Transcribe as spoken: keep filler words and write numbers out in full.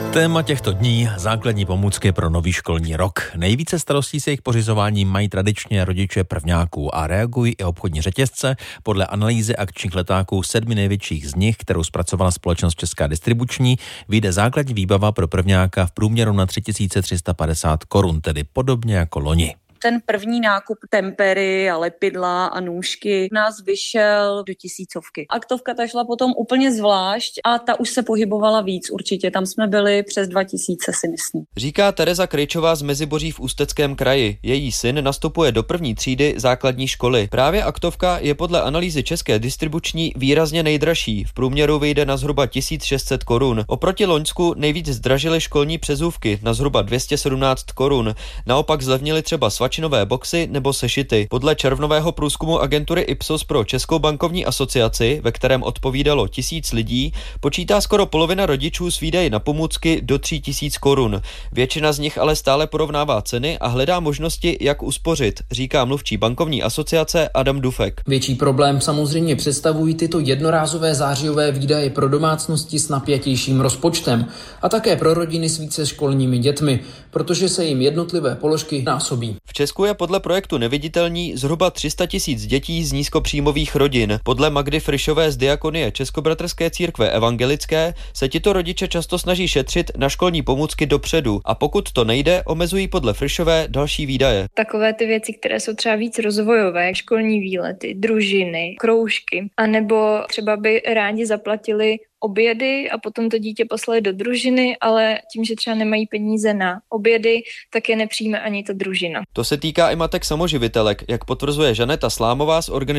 Téma těchto dní – základní pomůcky pro nový školní rok. Nejvíce starostí se jejich pořizováním mají tradičně rodiče prvňáků a reagují i obchodní řetězce. Podle analýzy akčních letáků sedmi největších z nich, kterou zpracovala společnost Česká distribuční, vyjde základní výbava pro prvňáka v průměru na tři tisíce tři sta padesát korun, tedy podobně jako loni. Ten první nákup tempery a lepidla a nůžky nás vyšel do tisícovky. Aktovka ta šla potom úplně zvlášť a ta už se pohybovala víc určitě. Tam jsme byli přes dva tisíce, si myslím. Říká Tereza Krejčová z Meziboří v Ústeckém kraji. Její syn nastupuje do první třídy základní školy. Právě aktovka je podle analýzy České distribuční výrazně nejdražší. V průměru vyjde na zhruba tisíc šest set korun. Oproti loňsku nejvíc zdražily školní přezůvky na zhruba dvě stě sedmnáct korun. Naopak zlevnily třeba svačinové boxy nebo sešity. Podle červnového průzkumu agentury Ipsos pro Českou bankovní asociaci, ve kterém odpovídalo tisíc lidí, počítá skoro polovina rodičů s výdaji na pomůcky do tří tisíc korun. Většina z nich ale stále porovnává ceny a hledá možnosti, jak uspořit, říká mluvčí bankovní asociace Adam Dufek. Větší problém samozřejmě představují tyto jednorázové zářijové výdaje pro domácnosti s napjatějším rozpočtem a také pro rodiny s více školními dětmi, protože se jim jednotlivé položky násobí. V Česku je podle projektu Neviditelní zhruba tři sta tisíc dětí z nízkopříjmových rodin. Podle Magdy Frišové z Diakonie Českobratrské církve evangelické se tito rodiče často snaží šetřit na školní pomůcky dopředu a pokud to nejde, omezují podle Frišové další výdaje. Takové ty věci, které jsou třeba víc rozvojové, školní výlety, družiny, kroužky, anebo třeba by rádi zaplatili obědy a potom to dítě poslali do družiny, ale tím, že třeba nemají peníze na obědy, tak je nepřijme ani ta družina. To se týká i matek samoživitelek, jak potvrzuje Žaneta Slámová z organizace